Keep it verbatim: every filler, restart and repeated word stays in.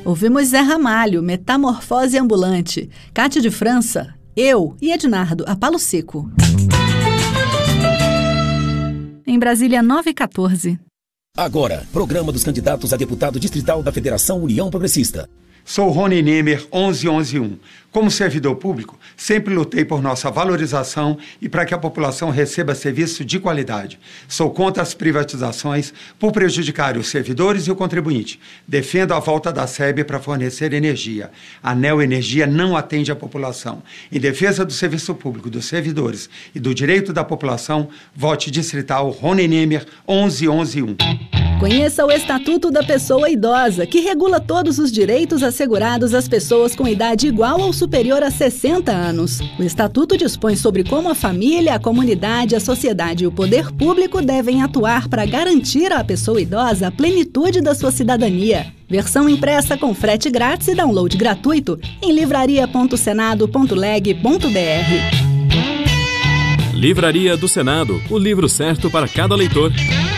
Ouvimos Zé Ramalho, Metamorfose Ambulante, Cátia de França, Eu e Ednardo, A Palo Seco. Em Brasília, nove e quatorze. Agora, programa dos candidatos a deputado distrital da Federação União Progressista. Sou Rony Nemer, onze onze um. Como servidor público, sempre lutei por nossa valorização e para que a população receba serviço de qualidade. Sou contra as privatizações por prejudicar os servidores e o contribuinte. Defendo a volta da S E B para fornecer energia. A Neo Energia não atende a população. Em defesa do serviço público, dos servidores e do direito da população, vote distrital Rony Nemer, onze onze um. Conheça o Estatuto da Pessoa Idosa, que regula todos os direitos assegurados às pessoas com idade igual ou superior a sessenta anos. O Estatuto dispõe sobre como a família, a comunidade, a sociedade e o poder público devem atuar para garantir à pessoa idosa a plenitude da sua cidadania. Versão impressa com frete grátis e download gratuito em livraria ponto senado ponto leg ponto br. Livraria do Senado, o livro certo para cada leitor.